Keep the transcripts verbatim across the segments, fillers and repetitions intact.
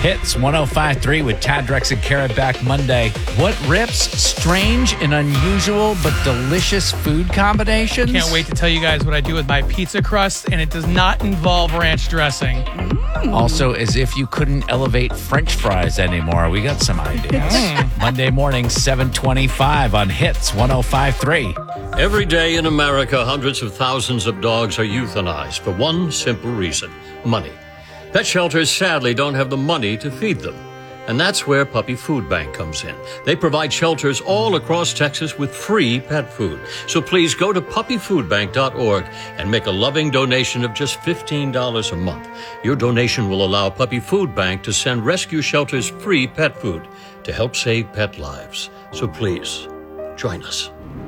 Hits one oh five point three with Tad Drex and Kara back Monday. What rips? Strange and unusual but delicious food combinations? Can't wait to tell you guys what I do with my pizza crust, and it does not involve ranch dressing. Mm. Also, as if you couldn't elevate French fries anymore, we got some ideas. Mm. Monday morning, seven twenty-five on Hits one oh five point three. Every day in America, hundreds of thousands of dogs are euthanized for one simple reason: money. Pet shelters sadly don't have the money to feed them. And that's where Puppy Food Bank comes in. They provide shelters all across Texas with free pet food. So please go to puppy food bank dot org and make a loving donation of just fifteen dollars a month. Your donation will allow Puppy Food Bank to send rescue shelters free pet food to help save pet lives. So please, join us.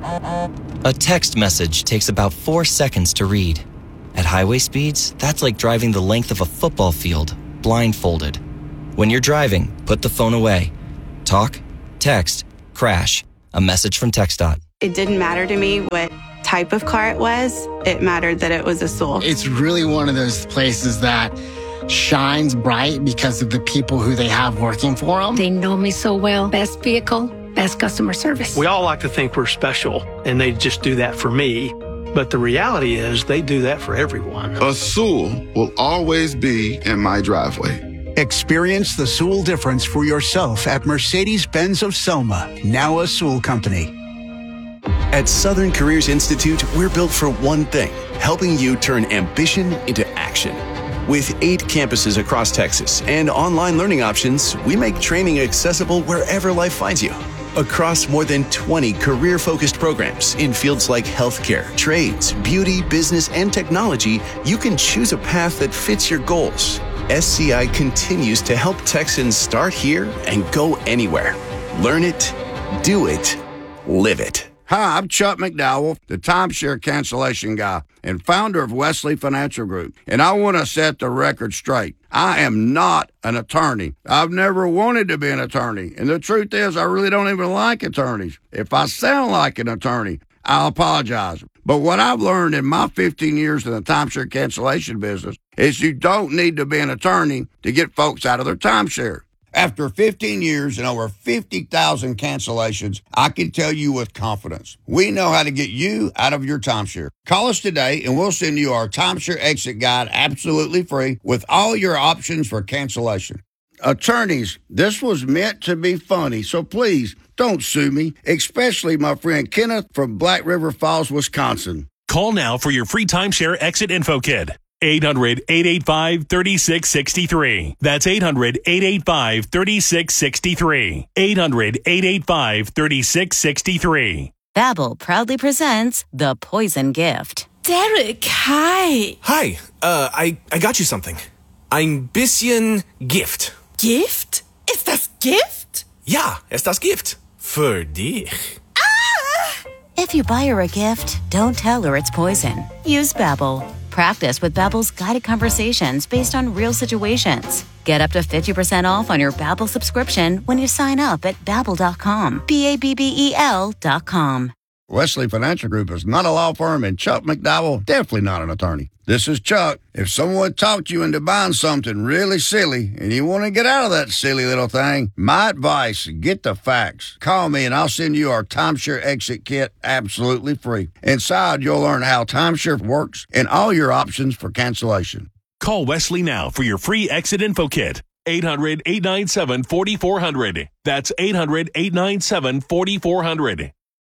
A text message takes about four seconds to read. At highway speeds, that's like driving the length of a football field, blindfolded. When you're driving, put the phone away. Talk, text, crash. A message from TxDOT. It didn't matter to me what type of car it was. It mattered that it was a Sewell. It's really one of those places that shines bright because of the people who they have working for them. They know me so well. Best vehicle, best customer service. We all like to think we're special, and they just do that for me. But the reality is they do that for everyone. A Sewell will always be in my driveway. Experience the Sewell difference for yourself at Mercedes-Benz of Selma, now a Sewell company. At Southern Careers Institute, we're built for one thing: helping you turn ambition into action. With eight campuses across Texas and online learning options, we make training accessible wherever life finds you. Across more than twenty career-focused programs in fields like healthcare, trades, beauty, business, and technology, you can choose a path that fits your goals. S C I continues to help Texans start here and go anywhere. Learn it, do it, live it. Hi, I'm Chuck McDowell, the timeshare cancellation guy and founder of Wesley Financial Group. And I want to set the record straight. I am not an attorney. I've never wanted to be an attorney. And the truth is, I really don't even like attorneys. If I sound like an attorney, I'll apologize. But what I've learned in my fifteen years in the timeshare cancellation business is you don't need to be an attorney to get folks out of their timeshare. After fifteen years and over fifty thousand cancellations, I can tell you with confidence, we know how to get you out of your timeshare. Call us today and we'll send you our timeshare exit guide absolutely free with all your options for cancellation. Attorneys, this was meant to be funny, so please don't sue me, especially my friend Kenneth from Black River Falls, Wisconsin. Call now for your free timeshare exit info kit. eight hundred, eight eight five, three six six three. That's eight hundred, eight eight five, three six six three. eight hundred, eight eight five, three six six three. Babbel proudly presents The Poison Gift. Derek, hi. Hi, uh, I, I got you something. Ein bisschen Gift. Gift? Ist das Gift? Ja, ist das Gift. Für dich. Ah! If you buy her a gift, don't tell her it's poison. Use Babbel. Practice with Babbel's guided conversations based on real situations. Get up to fifty percent off on your Babbel subscription when you sign up at babbel dot com. B A B B E L dot com. Wesley Financial Group is not a law firm, and Chuck McDowell, definitely not an attorney. This is Chuck. If someone talked you into buying something really silly and you want to get out of that silly little thing, my advice, get the facts. Call me and I'll send you our timeshare exit kit absolutely free. Inside, you'll learn how timeshare works and all your options for cancellation. Call Wesley now for your free exit info kit. eight hundred, eight nine seven, four four zero zero. That's eight hundred, eight nine seven, four four zero zero.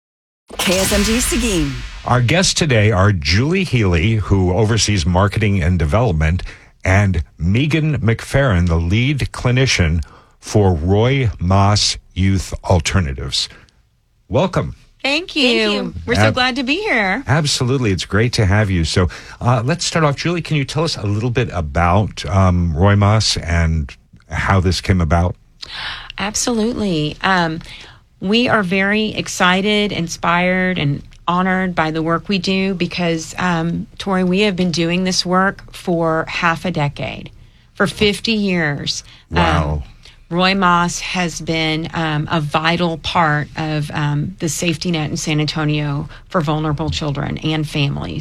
K S M G Seguin. Our guests today are Julie Healy, who oversees marketing and development, and Megan McFerrin, the lead clinician for Roy Moss Youth Alternatives. Welcome. Thank you. Thank you. We're so Ab- glad to be here. Absolutely. It's great to have you. So uh, let's start off. Julie, can you tell us a little bit about um, Roy Moss and how this came about? Absolutely. Um, we are very excited, inspired, and honored by the work we do because, um, Tori, we have been doing this work for half a decade, for fifty years. Wow. Um, Roy Moss has been um, a vital part of um, the safety net in San Antonio for vulnerable children and families.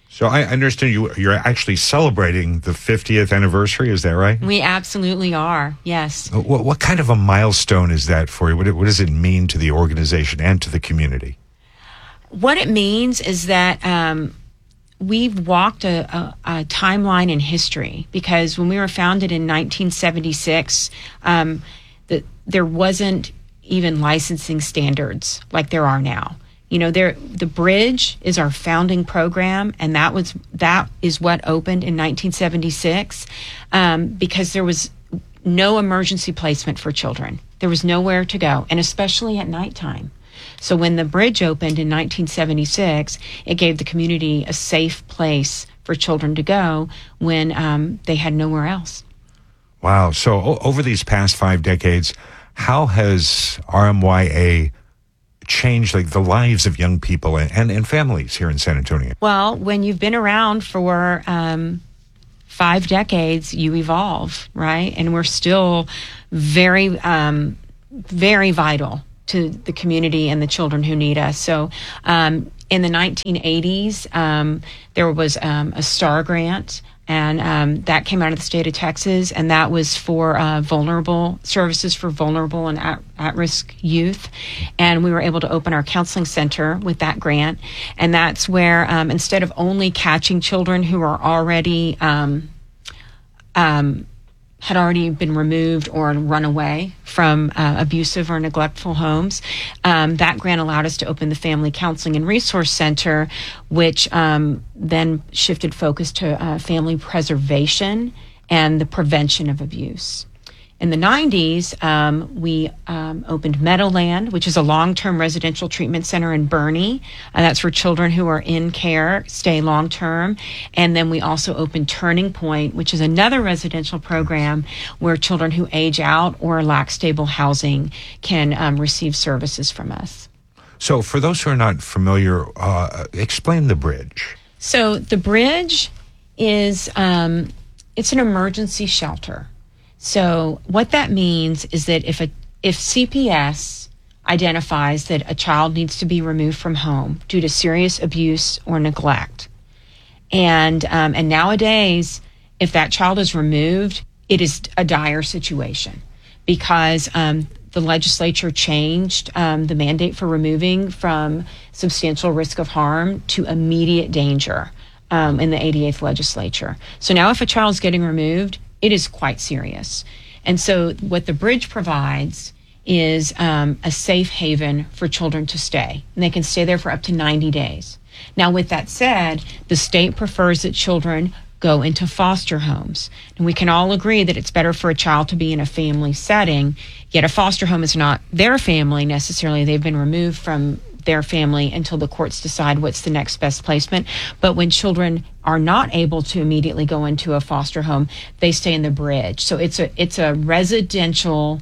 So I understand you, you're actually celebrating the fiftieth anniversary. Is that right? We absolutely are, yes. What, what kind of a milestone is that for you? What, what does it mean to the organization and to the community? What it means is that um, we've walked a, a, a timeline in history, because when we were founded in nineteen seventy-six, um, the, there wasn't even licensing standards like there are now. You know, there the Bridge is our founding program, and that was that is what opened in nineteen seventy-six, um, because there was no emergency placement for children. There was nowhere to go, and especially at nighttime. So when the Bridge opened in nineteen seventy-six, it gave the community a safe place for children to go when um, they had nowhere else. Wow. So o- over these past five decades, how has R M Y A changed like the lives of young people and, and, and families here in San Antonio? Well, when you've been around for um, five decades, you evolve, right? And we're still very, um, very vital to the community and the children who need us. So um, in the nineteen eighties, um, there was um, a STAR grant, and um, that came out of the state of Texas, and that was for uh, vulnerable services for vulnerable and at, at-risk youth. And we were able to open our counseling center with that grant, and that's where um, instead of only catching children who are already um, um, had already been removed or run away from uh, abusive or neglectful homes, um, that grant allowed us to open the Family Counseling and Resource Center, which um, then shifted focus to uh, family preservation and the prevention of abuse. In the nineties, um, we um, opened Meadowland, which is a long-term residential treatment center in Bernie. And that's for children who are in care, stay long-term. And then we also opened Turning Point, which is another residential program where children who age out or lack stable housing can um, receive services from us. So for those who are not familiar, uh, explain the Bridge. So the Bridge is, um, it's an emergency shelter. So what that means is that if a if C P S identifies that a child needs to be removed from home due to serious abuse or neglect, and um, and nowadays, if that child is removed, it is a dire situation, because um, the legislature changed um, the mandate for removing from substantial risk of harm to immediate danger um, in the eighty-eighth legislature. So now if a child is getting removed, it is quite serious. And so what the Bridge provides is um, a safe haven for children to stay. And they can stay there for up to ninety days. Now, with that said, the state prefers that children go into foster homes. And we can all agree that it's better for a child to be in a family setting, yet a foster home is not their family necessarily. They've been removed from their family until the courts decide what's the next best placement. But when children are not able to immediately go into a foster home, they stay in the Bridge. So it's a it's a residential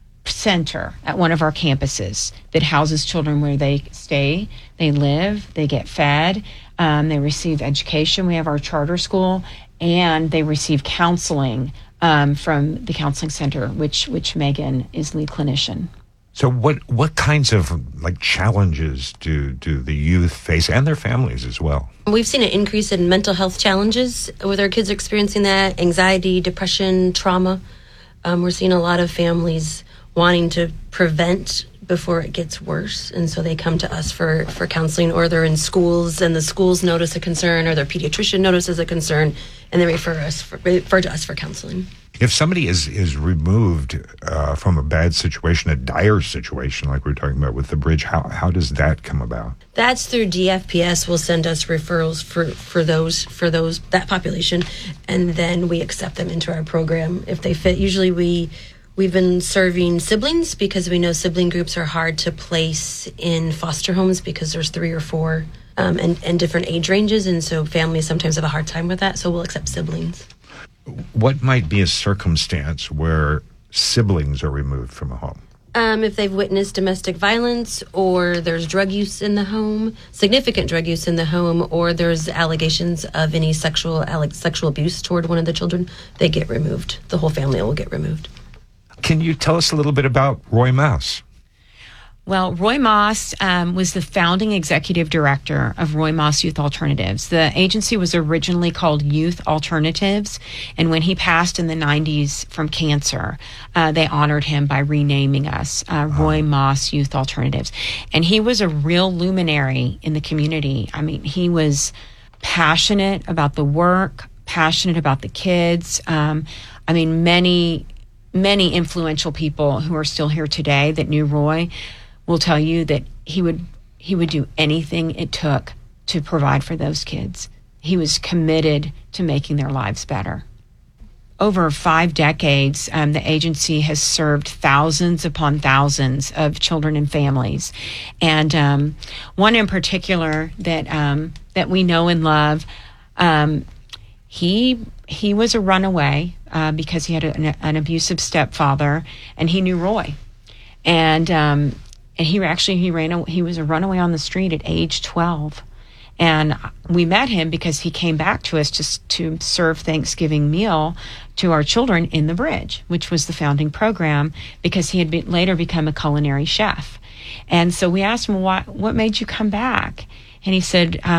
center at one of our campuses that houses children where they stay, they live, they get fed, um, they receive education. We have our charter school, and they receive counseling um, from the counseling center, which which Megan is lead clinician. So what what kinds of like challenges do do the youth face, and their families as well? We've seen an increase in mental health challenges with our kids experiencing that, anxiety, depression, trauma. Um, we're seeing a lot of families wanting to prevent before it gets worse, and so they come to us for, for counseling, or they're in schools and the schools notice a concern, or their pediatrician notices a concern, and they refer us for, refer to us for counseling. If somebody is is removed uh, from a bad situation, a dire situation like we were talking about with the Bridge, how how does that come about? That's through D F P S. Will send us referrals for, for those for those that population, and then we accept them into our program if they fit. Usually we we've been serving siblings because we know sibling groups are hard to place in foster homes because there's three or four um, and and different age ranges, and so families sometimes have a hard time with that. So we'll accept siblings. What might be a circumstance where siblings are removed from a home? Um, if they've witnessed domestic violence, or there's drug use in the home, significant drug use in the home, or there's allegations of any sexual sexual abuse toward one of the children, they get removed. The whole family will get removed. Can you tell us a little bit about Roy Mouse? Well, Roy Moss um, was the founding executive director of Roy Moss Youth Alternatives. The agency was originally called Youth Alternatives, and when he passed in the nineties from cancer, uh, they honored him by renaming us uh, Roy Moss Youth Alternatives. And he was a real luminary in the community. I mean, he was passionate about the work, passionate about the kids. Um, I mean, many, many influential people who are still here today that knew Roy will tell you that he would he would do anything it took to provide for those kids. He was committed to making their lives better. Over five decades, um, the agency has served thousands upon thousands of children and families. And um, one in particular that um, that we know and love, um, he he was a runaway uh, because he had a, an, an abusive stepfather, and he knew Roy. And um, And he actually, he ran, he was a runaway on the street at age twelve. And we met him because he came back to us just to serve Thanksgiving meal to our children in the Bridge, which was the founding program, because he had be, later become a culinary chef. And so we asked him, what, what made you come back? And he said,